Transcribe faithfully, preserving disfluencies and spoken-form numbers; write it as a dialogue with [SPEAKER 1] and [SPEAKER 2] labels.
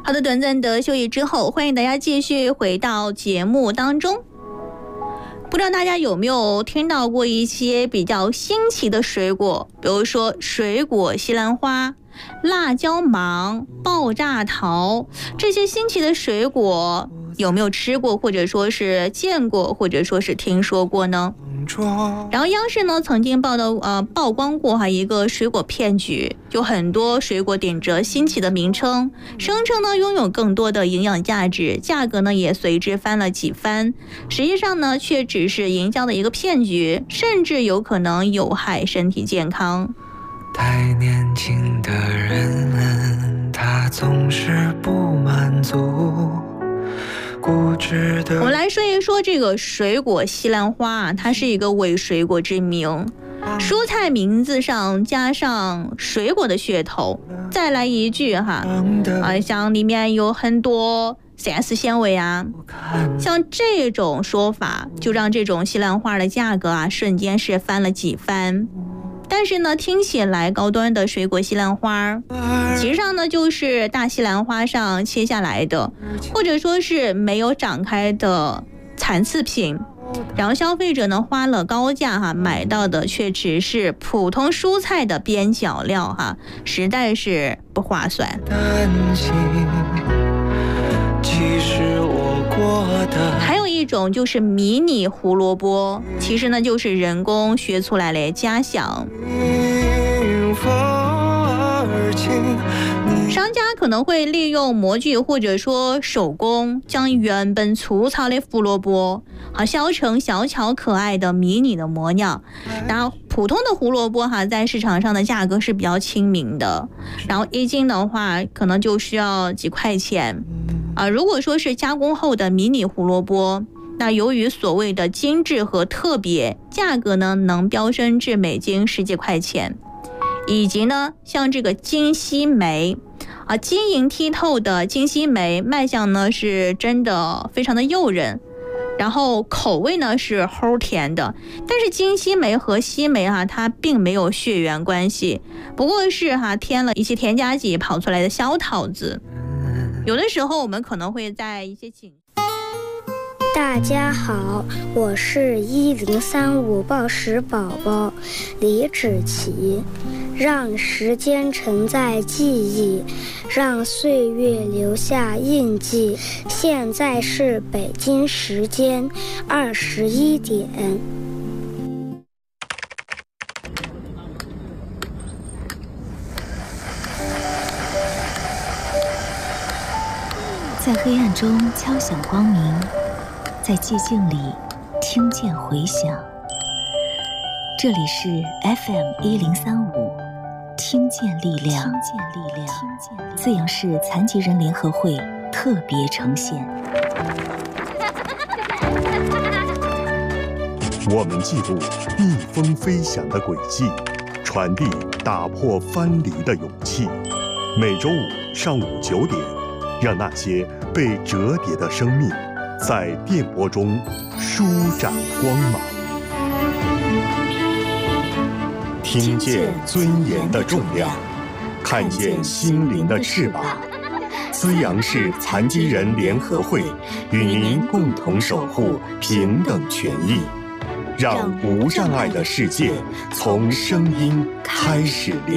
[SPEAKER 1] 好的，短暂的休息之后，欢迎大家继续回到节目当中。不知道大家有没有听到过一些比较新奇的水果，比如说水果西兰花、辣椒芒、爆炸桃，这些新奇的水果有没有吃过，或者说是见过，或者说是听说过呢？然后央视呢曾经报道呃曝光过哈一个水果骗局，有很多水果顶着新奇的名称，声称呢拥有更多的营养价值，价格呢也随之翻了几番，实际上呢却只是营销的一个骗局，甚至有可能有害身体健康。
[SPEAKER 2] 太年轻的人们，他总是不满足。
[SPEAKER 1] 我们来说一说这个水果西兰花啊，它是一个伪水果之名，蔬菜名字上加上水果的噱头，再来一句哈，啊，像里面有很多膳食纤维啊，像这种说法，就让这种西兰花的价格啊瞬间是翻了几番。但是呢，听起来高端的水果西兰花，其实上呢就是大西兰花上切下来的，或者说是没有长开的残次品，然后消费者呢花了高价哈买到的却只是普通蔬菜的边角料哈，实在是不划算。还有一种就是迷你胡萝卜，其实呢就是人工学出来的假想。商家可能会利用模具或者说手工，将原本粗糙的胡萝卜好削成小巧可爱的迷你的模样。然后普通的胡萝卜哈，在市场上的价格是比较亲民的，然后一斤的话可能就需要几块钱啊。如果说是加工后的迷你胡萝卜，那由于所谓的精致和特别，价格呢能飙升至每斤十几块钱。以及呢，像这个金西梅啊，晶莹剔透的金西梅，卖相呢是真的非常的诱人，然后口味呢是齁甜的。但是金西梅和西梅哈、啊，它并没有血缘关系，不过是哈、啊、添了一些添加剂跑出来的小桃子。有的时候我们可能会在一些景。
[SPEAKER 3] 大家好，我是一零三五报时宝宝李芷琪。让时间承载记忆，让岁月留下印记。现在是北京时间二十一点。
[SPEAKER 4] 在黑暗中敲响光明，在寂静里听见回响。这里是 F M 一零三五，听见力量，听见力量，资阳市残疾人联合会特别呈现。
[SPEAKER 5] 我们记录逆风飞翔的轨迹，传递打破藩篱的勇气。每周五上午九点，让那些被折叠的生命在电波中舒展光芒。听见尊严的重量，看见心灵的翅膀。资阳市残疾人联合会与您共同守护平等权益，让无障碍的世界从声音开始连。